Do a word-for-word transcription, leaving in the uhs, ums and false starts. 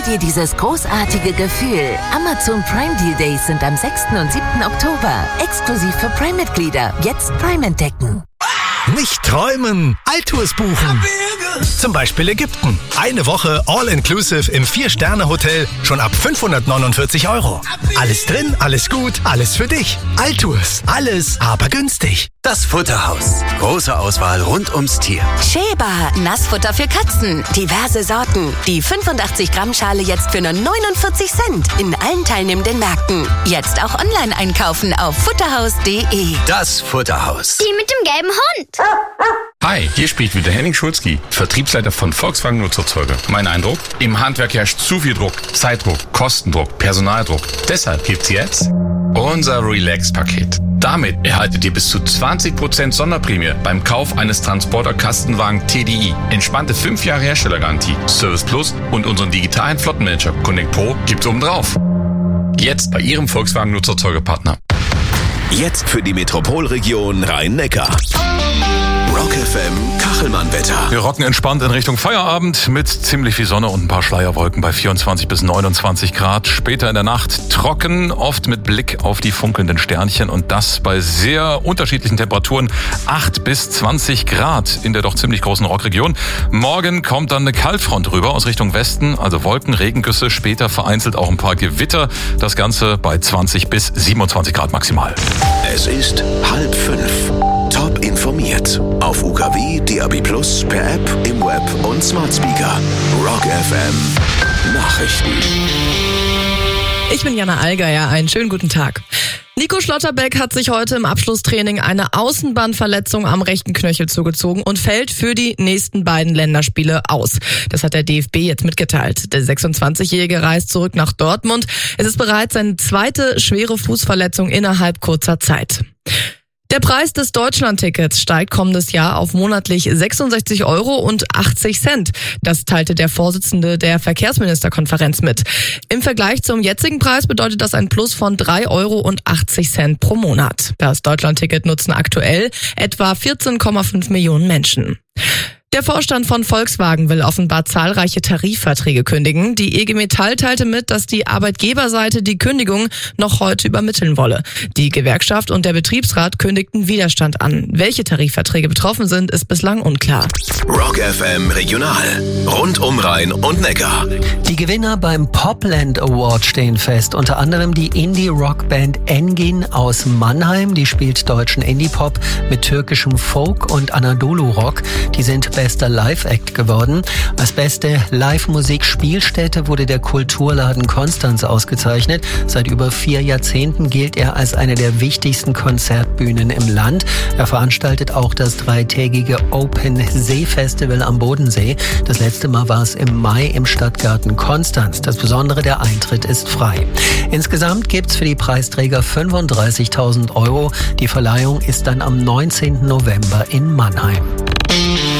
dir dieses großartige Gefühl. Amazon Prime Deal Days sind am sechsten und siebten Oktober. Exklusiv für Prime-Mitglieder. Jetzt Prime entdecken. Nicht träumen, Altours buchen. Zum Beispiel Ägypten. Eine Woche All-Inclusive im Vier-Sterne-Hotel schon ab fünfhundertneunundvierzig Euro. Alles drin, alles gut, alles für dich. Altours, alles, aber günstig. Das Futterhaus. Große Auswahl rund ums Tier. Sheba, Nassfutter für Katzen. Diverse Sorten. Die fünfundachtzig Gramm Schale jetzt für nur neunundvierzig Cent. In allen teilnehmenden Märkten. Jetzt auch online einkaufen auf futterhaus punkt de. Das Futterhaus. Die mit dem gelben Hund. Hi, hier spricht wieder Henning Schulzki, Vertriebsleiter von Volkswagen Nutzerzeuger. Mein Eindruck? Im Handwerk herrscht zu viel Druck. Zeitdruck, Kostendruck, Personaldruck. Deshalb gibt's jetzt unser Relax-Paket. Damit erhaltet ihr bis zu zwanzig Prozent Sonderprämie beim Kauf eines Transporter-Kastenwagen T D I. Entspannte fünf Jahre Herstellergarantie, Service Plus und unseren digitalen Flottenmanager Connect Pro gibt's obendrauf. Jetzt bei Ihrem Volkswagen Nutzerzeugerpartner. Jetzt für die Metropolregion Rhein-Neckar. Rock F M Kachelmann-Wetter. Wir rocken entspannt in Richtung Feierabend mit ziemlich viel Sonne und ein paar Schleierwolken bei vierundzwanzig bis neunundzwanzig Grad. Später in der Nacht trocken, oft mit Blick auf die funkelnden Sternchen und das bei sehr unterschiedlichen Temperaturen. acht bis zwanzig Grad in der doch ziemlich großen Rockregion. Morgen kommt dann eine Kaltfront rüber aus Richtung Westen, also Wolken, Regengüsse, später vereinzelt auch ein paar Gewitter. Das Ganze bei zwanzig bis siebenundzwanzig Grad maximal. Es ist halb fünf. Top informiert. Auf U K W, D A B Plus, per App, im Web und Smart Speaker. Rock F M Nachrichten. Ich bin Jana Allgeier. Einen schönen guten Tag. Nico Schlotterbeck hat sich heute im Abschlusstraining eine Außenbandverletzung am rechten Knöchel zugezogen und fällt für die nächsten beiden Länderspiele aus. Das hat der D F B jetzt mitgeteilt. Der sechsundzwanzigjährige reist zurück nach Dortmund. Es ist bereits seine zweite schwere Fußverletzung innerhalb kurzer Zeit. Der Preis des Deutschlandtickets steigt kommendes Jahr auf monatlich sechsundsechzig Euro und achtzig Cent. Das teilte der Vorsitzende der Verkehrsministerkonferenz mit. Im Vergleich zum jetzigen Preis bedeutet das ein Plus von drei Euro und achtzig Cent pro Monat. Das Deutschlandticket nutzen aktuell etwa vierzehn Komma fünf Millionen Menschen. Der Vorstand von Volkswagen will offenbar zahlreiche Tarifverträge kündigen. Die I G Metall teilte mit, dass die Arbeitgeberseite die Kündigung noch heute übermitteln wolle. Die Gewerkschaft und der Betriebsrat kündigten Widerstand an. Welche Tarifverträge betroffen sind, ist bislang unklar. Rock F M Regional. Rund um Rhein und Neckar. Die Gewinner beim Popland Award stehen fest. Unter anderem die Indie-Rock-Band Engin aus Mannheim. Die spielt deutschen Indie-Pop mit türkischem Folk und Anadolu-Rock. Die sind bester Live-Act geworden. Als beste Live-Musik-Spielstätte wurde der Kulturladen Konstanz ausgezeichnet. Seit über vier Jahrzehnten gilt er als eine der wichtigsten Konzertbühnen im Land. Er veranstaltet auch das dreitägige Open See Festival am Bodensee. Das letzte Mal war es im Mai im Stadtgarten Konstanz. Das Besondere, der Eintritt ist frei. Insgesamt gibt's für die Preisträger fünfunddreißigtausend Euro. Die Verleihung ist dann am neunzehnten November in Mannheim.